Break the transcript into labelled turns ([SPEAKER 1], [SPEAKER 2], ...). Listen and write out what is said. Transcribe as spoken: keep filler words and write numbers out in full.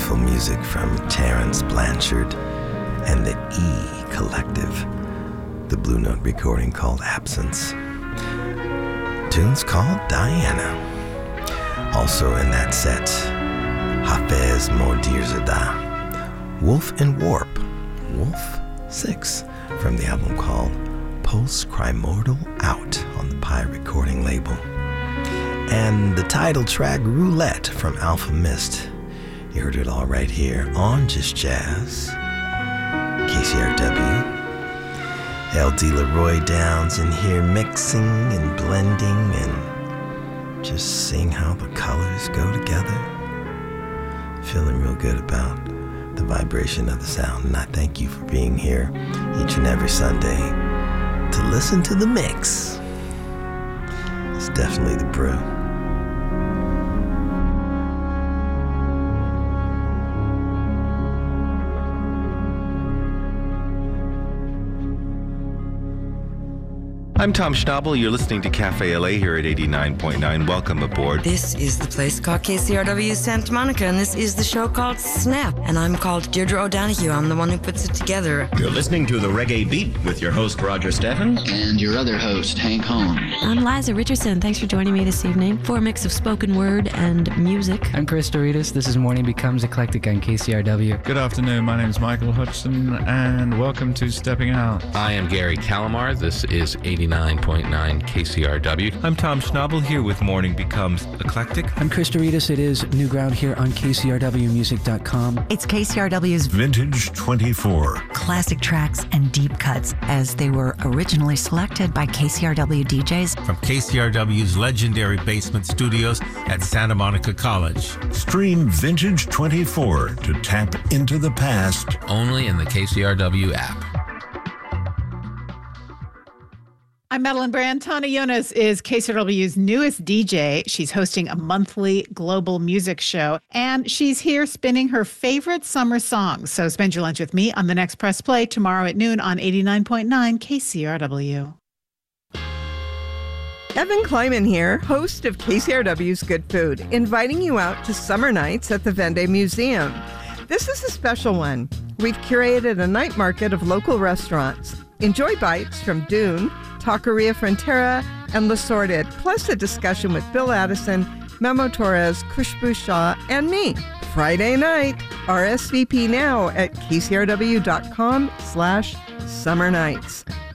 [SPEAKER 1] beautiful music from Terence Blanchard and the E Collective, the Blue Note recording called Absence. Tunes called Diana. Also in that set, Hafez Mordirzada, Wolf and Warp, Wolf six, from the album called Post-Crimortal Out on the Pi recording label. And the title track Roulette from Alpha Mist. You heard it all right here on Just Jazz. K C R W. L D Leroy Downs in here mixing and blending and just seeing how the colors go together. Feeling real good about the vibration of the sound. And I thank you for being here each and every Sunday to listen to the mix. It's definitely the brew.
[SPEAKER 2] I'm Tom Schnabel. You're listening to Cafe L A here at eighty-nine point nine. Welcome aboard.
[SPEAKER 3] This is the place called K C R W Santa Monica, and this is the show called Snap. And I'm called Deirdre O'Donoghue. I'm the one who puts it together.
[SPEAKER 4] You're listening to The Reggae Beat with your host, Roger Steffen.
[SPEAKER 5] And your other host, Hank Holm.
[SPEAKER 6] I'm Liza Richardson. Thanks for joining me this evening for a mix of spoken word and music.
[SPEAKER 7] I'm Chris Doritas. This is Morning Becomes Eclectic on K C R W.
[SPEAKER 8] Good afternoon. My name is Michael Hudson, and welcome to Stepping Out.
[SPEAKER 9] I am Gary Calamar. This is eighty-nine point nine K C R W.
[SPEAKER 10] I'm Tom Schnabel here with Morning Becomes Eclectic.
[SPEAKER 11] I'm Chris Doritas. It is New Ground here on K C R W music dot com.
[SPEAKER 12] It's K C R W's
[SPEAKER 13] Vintage twenty-four.
[SPEAKER 12] Classic tracks and deep cuts as they were originally selected by K C R W D Js.
[SPEAKER 14] From K C R W's legendary basement studios at Santa Monica College.
[SPEAKER 13] Stream Vintage twenty-four to tap into the past.
[SPEAKER 9] Only in the K C R W app.
[SPEAKER 15] I'm Madeline Brand. Tana Yonas is K C R W's newest D J. She's hosting a monthly global music show, and she's here spinning her favorite summer songs. So spend your lunch with me on the next Press Play tomorrow at noon on eighty-nine point nine K C R W.
[SPEAKER 16] Evan Kleiman here, host of K C R W's Good Food, inviting you out to summer nights at the Vende Museum. This is a special one. We've curated a night market of local restaurants. Enjoy bites from Dune, Taqueria Frontera, and L'Assorted, plus a discussion with Bill Addison, Memo Torres, Khushbu Shah, and me. Friday night. R S V P now at kcrw.com slash summer nights.